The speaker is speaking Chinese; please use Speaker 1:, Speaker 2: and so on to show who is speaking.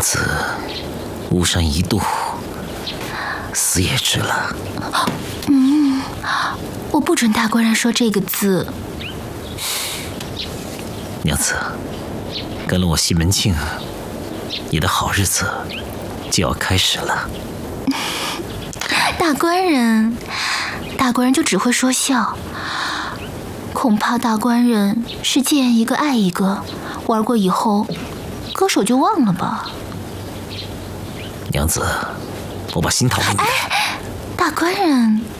Speaker 1: 子巫山一度，死也值了。
Speaker 2: 我不准大官人说这个字。
Speaker 1: 娘子，跟了我西门庆，你的好日子就要开始了。
Speaker 2: 大官人就只会说笑，恐怕大官人是见一个爱一个，玩过以后，割手就忘了吧。
Speaker 1: 娘子，我把心掏给你。
Speaker 2: 大官人。